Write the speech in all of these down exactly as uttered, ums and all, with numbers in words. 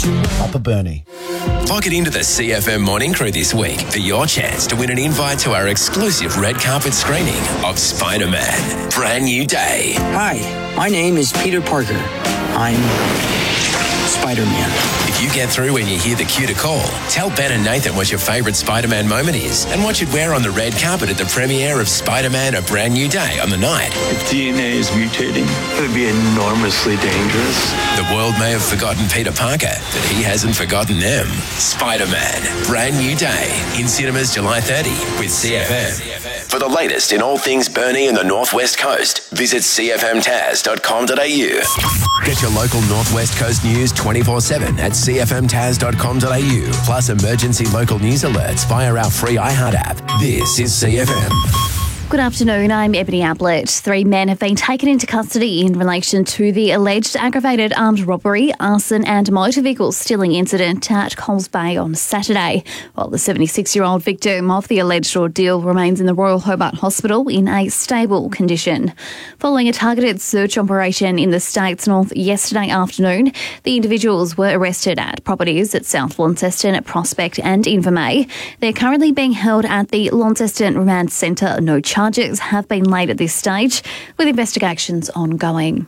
Upper Burnie. Log it into the C F M Morning Crew this week for your chance to win an invite to our exclusive red carpet screening of Spider-Man, Brand New Day. Hi, my name is Peter Parker. I'm Spider-Man. If you get through when you hear the cue to call, tell Ben and Nathan what your favourite Spider-Man moment is and what you'd wear on the red carpet at the premiere of Spider-Man, A Brand New Day on the night. If D N A is mutating, it would be enormously dangerous. The world may have forgotten Peter Parker, but he hasn't forgotten them. Spider-Man, Brand New Day, in cinemas July thirtieth with C F M. For the latest in all things Burnie and the Northwest Coast, visit c f m taz dot com dot a u. Get your local Northwest Coast news twenty-four seven at c f m taz dot com dot a u, plus emergency local news alerts via our free iHeart app. This is C F M. Good afternoon, I'm Ebony Ablett. Three men have been taken into custody in relation to the alleged aggravated armed robbery, arson and motor vehicle stealing incident at Coles Bay on Saturday, while the seventy-six-year-old victim of the alleged ordeal remains in the Royal Hobart Hospital in a stable condition. Following a targeted search operation in the state's north yesterday afternoon, the individuals were arrested at properties at South Launceston, Prospect and Invermay. They're currently being held at the Launceston Remand Centre. No charges have been laid at this stage, with investigations ongoing.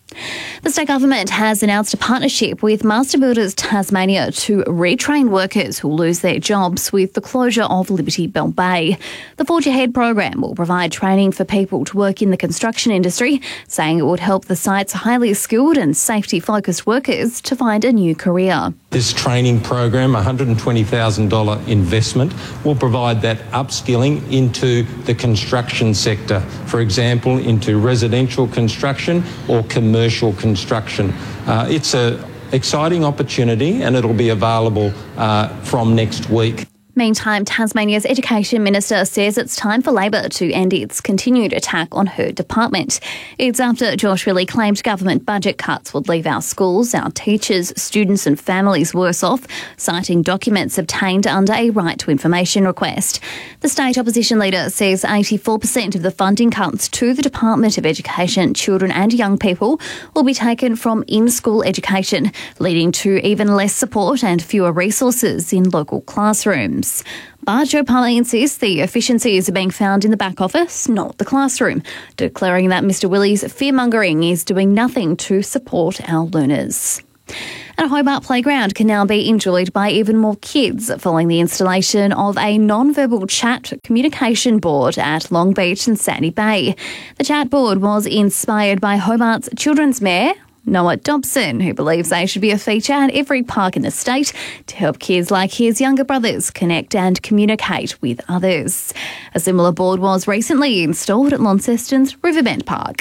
The state government has announced a partnership with Master Builders Tasmania to retrain workers who lose their jobs with the closure of Liberty Bell Bay. The Forge Ahead program will provide training for people to work in the construction industry, saying it would help the site's highly skilled and safety-focused workers to find a new career. This training program, one hundred twenty thousand dollars investment, will provide that upskilling into the construction sector, for example, into residential construction or commercial construction. Uh, it's an exciting opportunity and it'll be available uh, from next week. Meantime, Tasmania's Education Minister says it's time for Labor to end its continued attack on her department. It's after Josh Riley claimed government budget cuts would leave our schools, our teachers, students and families worse off, citing documents obtained under a right to information request. The state opposition leader says eighty-four percent of the funding cuts to the Department of Education, Children and Young People will be taken from in-school education, leading to even less support and fewer resources in local classrooms. But Joe Palmer insists the efficiencies are being found in the back office, not the classroom, declaring that Mr Willie's fear-mongering is doing nothing to support our learners. And a Hobart playground can now be enjoyed by even more kids following the installation of a non-verbal chat communication board at Long Beach and Sandy Bay. The chat board was inspired by Hobart's Children's Mayor, Noah Dobson, who believes they should be a feature at every park in the state to help kids like his younger brothers connect and communicate with others. A similar board was recently installed at Launceston's Riverbend Park.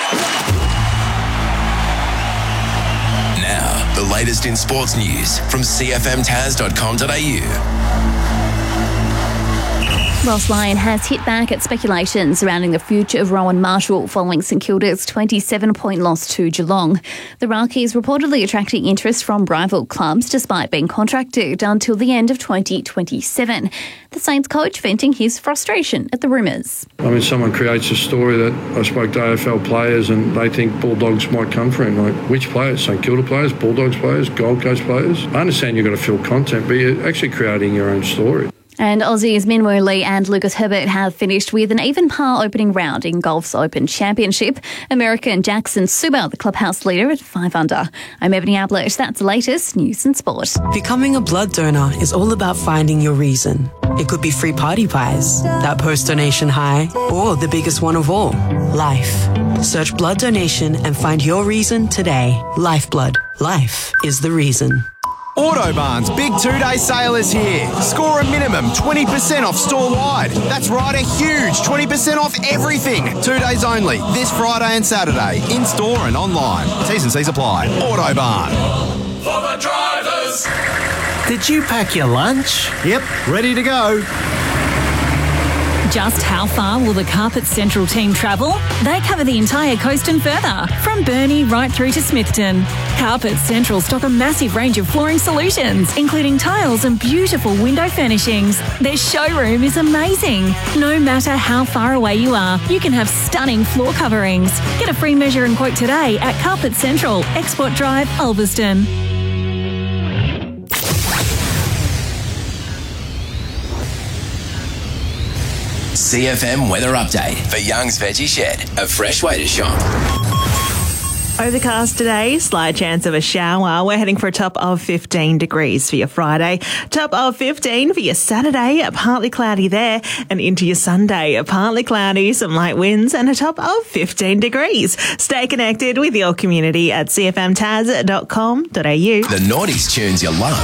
Now, the latest in sports news from c f m taz dot com dot a u. Ross Lyon has hit back at speculation surrounding the future of Rowan Marshall following St Kilda's twenty-seven point loss to Geelong. The Rock is reportedly attracting interest from rival clubs despite being contracted until the end of twenty twenty-seven. The Saints coach venting his frustration at the rumours. I mean, someone creates a story that I spoke to A F L players and they think Bulldogs might come for him. Like, which players? St Kilda players, Bulldogs players, Gold Coast players? I understand you've got to fill content, but you're actually creating your own story. And Aussies Min Woo Lee and Lucas Herbert have finished with an even par opening round in golf's Open Championship. American Jackson Suba, the clubhouse leader, at five under. I'm Ebony Ablett. That's the latest news and sport. Becoming a blood donor is all about finding your reason. It could be free party pies, that post-donation high, or the biggest one of all, life. Search blood donation and find your reason today. Lifeblood. Life is the reason. Autobarn's big two-day sale is here. Score a minimum twenty percent off store-wide. That's right, a huge twenty percent off everything. Two days only, this Friday and Saturday, in-store and online. T's and C's apply. Autobarn. For the drivers. Did you pack your lunch? Yep, ready to go. Just how far will the Carpet Central team travel? They cover the entire coast and further, from Burnie right through to Smithton. Carpet Central stock a massive range of flooring solutions, including tiles and beautiful window furnishings. Their showroom is amazing. No matter how far away you are, you can have stunning floor coverings. Get a free measure and quote today at Carpet Central, Export Drive, Ulverston. C F M weather update for Young's Veggie Shed, a fresh way to shop. Overcast today, slight chance of a shower. We're heading for a top of fifteen degrees for your Friday. Top of fifteen for your Saturday, partly cloudy there. And into your Sunday, partly cloudy, some light winds and a top of fifteen degrees. Stay connected with your community at c f m taz dot com dot a u. The Naughties tunes you love